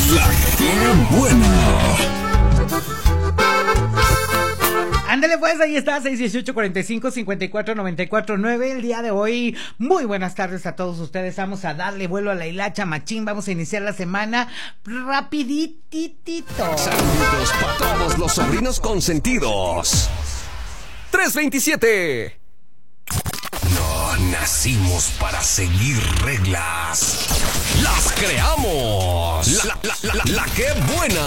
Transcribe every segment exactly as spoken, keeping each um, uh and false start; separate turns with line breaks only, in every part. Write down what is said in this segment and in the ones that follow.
La que buena.
Ándale pues, ahí está, seis dieciocho, cuarenta y cinco, cincuenta y cuatro, noventa y cuatro, nueve. El día de hoy, muy buenas tardes a todos ustedes. Vamos a darle vuelo a la hilacha machín. Vamos a iniciar la semana rapidititito.
Saludos para todos los sobrinos consentidos. tres veintisiete. No nacimos para seguir reglas. Las creamos. La, la, la, la, la que buena.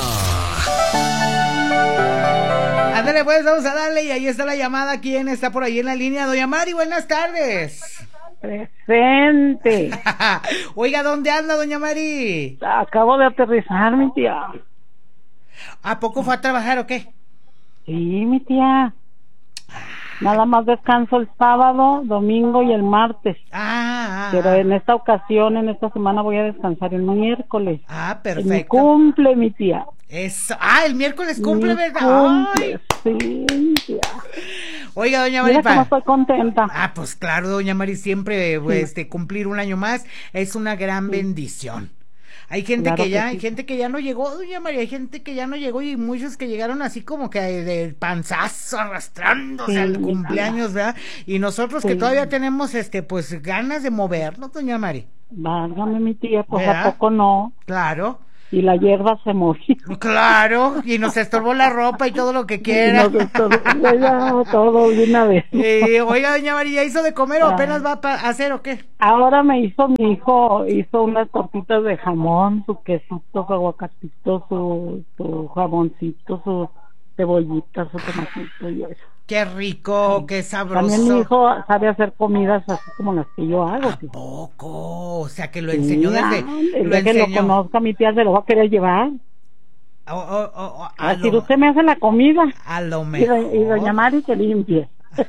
Ándale pues, vamos a darle, y ahí está la llamada. ¿Quién está por ahí en la línea? Doña Mari, buenas tardes.
Presente.
Oiga, ¿dónde anda, doña Mari?
Acabo de aterrizar, mi tía.
¿A poco fue a trabajar o qué?
Sí, mi tía. Nada más descanso el sábado, domingo y el martes.
Ah, ah
Pero en esta ocasión, en esta semana voy a descansar el miércoles.
Ah,
Es
perfecto.
mi cumple, mi tía.
Eso. Ah, el miércoles cumple,
Mi
¿verdad?
cumple,
Ay.
sí, mi tía.
Oiga, doña Mari.
Mira cómo estoy contenta.
Ah, pues claro, doña Mari, siempre pues, este, cumplir un año más es una gran sí. bendición. Hay gente
Claro
que ya,
que
hay
sí.
gente que ya no llegó, doña María, hay gente que ya no llegó y muchos que llegaron así como que del panzazo arrastrándose
Sí,
al cumpleaños, ¿verdad? Y nosotros sí. que todavía tenemos este pues ganas de movernos, doña Mari.
Válgame, mi tía, pues
¿verdad?
a poco no.
Claro.
Y la hierba se movió.
Claro, y nos estorbó la ropa y todo lo que quiera.
Y nos estorbó, ya, todo de una vez.
Eh, oiga, doña María, ¿hizo de comer o
ah.
apenas va a hacer o qué?
Ahora me hizo mi hijo, hizo unas tortitas de jamón, su quesito, su aguacatito, su, su jamoncito, su cebollita, su tomatito y eso.
Qué rico, sí. Qué sabroso.
También mi hijo sabe hacer comidas así como las que yo hago.
¿A
¿sí?
poco? O sea, que lo enseñó
sí,
desde...
El
lo
día
enseñó.
que lo conozca, mi tía se lo va a querer llevar.
Oh, oh, oh, oh, a
Así
lo...
usted me hace la comida.
A lo mejor.
Y, y doña Mari que limpie.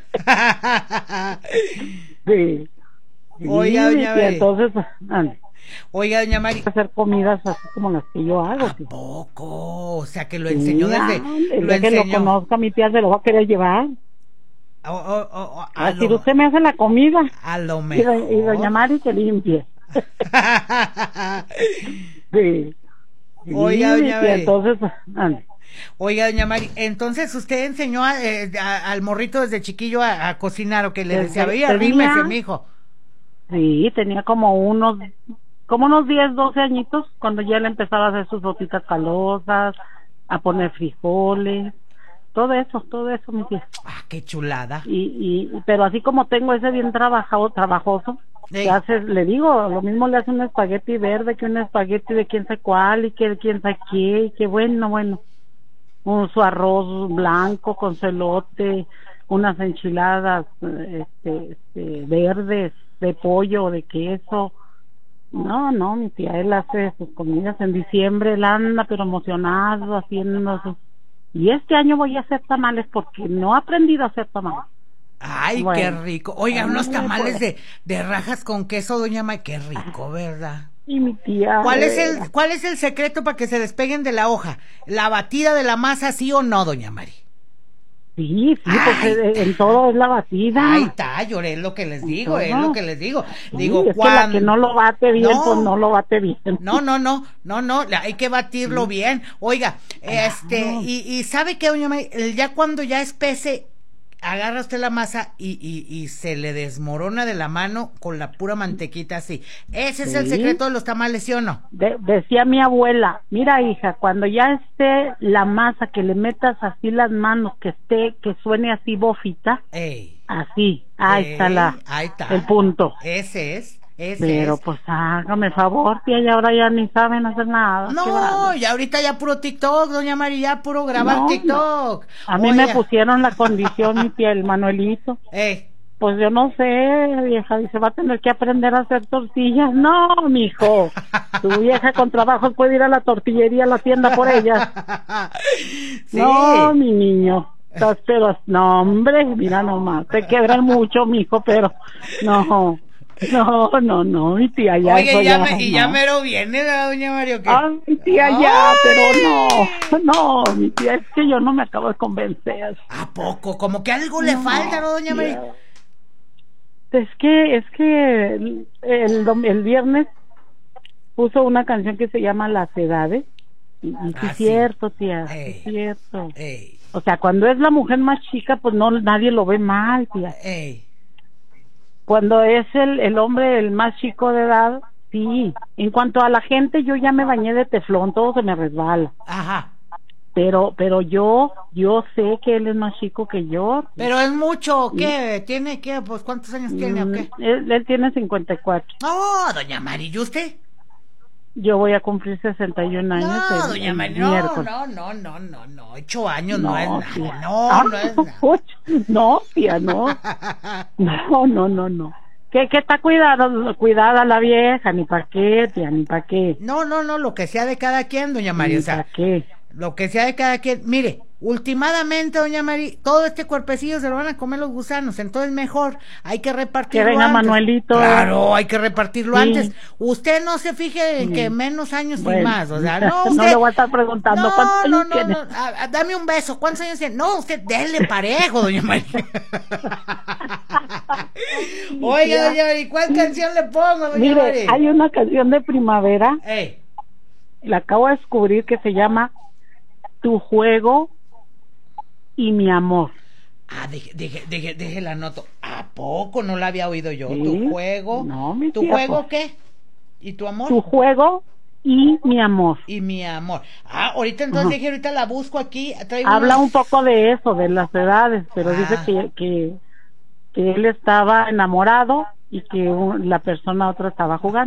sí.
Oiga,
sí,
doña
Mari.
Mari.
Entonces, ande.
Oiga, doña Mari.
Hacer comidas así como las que yo hago.
¿A
¿sí?
poco? O sea, que lo enseñó
sí,
desde...
El
lo
día que
enseñó.
lo conozca, mi tía se lo va a querer llevar.
Oh, oh, oh, oh, a
Así
lo...
usted me hace la comida.
A lo
Y,
mejor.
do, y doña Mari que limpie. sí.
Oiga,
sí,
doña
tía,
Mari.
Entonces, ande.
Oiga, doña Mari, entonces usted enseñó a, eh, a, al morrito desde chiquillo a, a cocinar, o que le decía, veía, arrímese, mijo.
Sí, tenía como unos, como unos diez, doce añitos, cuando ya le empezaba a hacer sus botitas calosas, a poner frijoles, todo eso, todo eso, mi tía.
Ah, qué chulada.
Y, y, pero así como tengo ese bien trabajado, trabajoso, que hace, le digo, lo mismo le hace un espagueti verde que un espagueti de quién sabe cuál, y que quién sabe qué, y que bueno, bueno. Un, su arroz blanco con celote, unas enchiladas este, este, verdes de pollo, de queso. No, no, mi tía, él hace sus comidas en diciembre, él anda pero emocionado haciendo sus... Y este año voy a hacer tamales porque no he aprendido a hacer tamales.
Ay, bueno, qué rico. Oiga, unos tamales de, de rajas con queso, doña May, qué rico, ¿verdad?
Y mi tía...
¿Cuál es el cuál es el secreto para que se despeguen de la hoja? ¿La batida de la masa, sí o no, doña Mari?
Sí, sí, porque en todo es la batida.
Ahí está, lloré, es lo que les digo, es lo que les digo.
Sí,
digo,
es cuando... que la que no lo bate bien, no, pues no lo bate bien.
No, no, no, no, no, hay que batirlo sí. bien. Oiga, este, ah, no. y, y ¿sabe qué, doña Mari? Ya cuando ya espese, agarra usted la masa y, y, y se le desmorona de la mano con la pura mantequita así. Ese sí. es el secreto de los tamales, ¿sí o no?
De, decía mi abuela, mira hija, cuando ya esté la masa, que le metas así las manos, que esté, que suene así bofita,
Ey.
así, ahí
Ey.
está la,
ahí está.
el punto.
Ese es. Ese
Pero
es.
pues hágame favor, tía, y ahora ya ni saben hacer nada.
No, ya ahorita ya puro TikTok, doña María, puro grabar no, TikTok.
No. A mí Oye. me pusieron la condición, mi tía, el Manuelito.
Eh.
Pues yo no sé, vieja, dice, va a tener que aprender a hacer tortillas. No, mijo, tu vieja con trabajo puede ir a la tortillería, a la tienda por ellas. Sí. No, mi niño. Pero, no, hombre, mira nomás, te quebran mucho, mijo, pero no. No, no, no, mi tía ya.
Oye, ya, me,
no.
y ya mero viene la doña Mario. ¿Qué?
Ay, mi tía Ay. ya, pero no, no, mi tía, es que yo no me acabo de convencer.
¿A poco? Como que algo no, le falta, ¿no, doña María?
Es que, es que el, el, el viernes puso una canción que se llama Las Edades. Y, y sí
Ah,
es
sí.
cierto, tía, sí
Ey.
es cierto.
Ey,
O sea, cuando es la mujer más chica, pues no, nadie lo ve mal, tía.
ey.
Cuando es el, el hombre el más chico de edad, sí. En cuanto a la gente, yo ya me bañé de teflón, todo se me resbala.
Ajá.
Pero, pero yo, yo sé que él es más chico que yo.
Pero es mucho, ¿o ¿qué? ¿Tiene qué? Pues ¿cuántos años tiene o qué?
Mm, Él, él tiene cincuenta y cuatro.
No, doña Mari, ¿y usted?
Yo voy a cumplir sesenta y un años.
No,
el-
doña
el
Mari, no,
miércoles.
no, no, no, no, no, ocho años no,
No,
es nada,
tía.
no,
Ah,
no es nada.
ocho. No, tía, no. No, no, no, no. ¿Qué, qué está cuidada, cuidada la vieja? Ni para qué, tía, ni para qué.
No, no, no, lo que sea de cada quien, doña Mari,
Ni
o sea,
para qué.
lo que sea de cada quien. Mire, últimamente, doña Mari, todo este cuerpecillo se lo van a comer los gusanos, entonces mejor hay que repartirlo
Que venga
antes.
Manuelito.
Claro, hay que repartirlo
Sí.
antes. Usted no se fije en
Sí.
que menos años y
Bueno,
más, o sea, no,
no
usted...
le voy a estar preguntando
No,
cuántos
no,
años
no,
tiene.
no, a- a- dame un beso, ¿cuántos años tiene? No, usted déle parejo, doña Mari. Oiga, doña Mari, ¿cuál canción le pongo, doña
Mire,
Mari?
hay una canción de primavera,
Ey,
la acabo de descubrir, que se llama Tu juego y mi amor.
ah, deje, deje, deje, deje la anoto. ¿A poco no la había oído yo?
Sí.
¿Tu juego?
No, mi
¿Tu
tía,
juego
pues.
qué? ¿Y tu amor?
Tu juego y mi amor.
Y mi amor. Ah, ahorita entonces
Ajá.
dije, ahorita la busco aquí. Traigo
Habla
unos-
un poco de eso, de las edades, pero
Ah.
dice que, que, que él estaba enamorado y que un- la persona otra estaba jugando.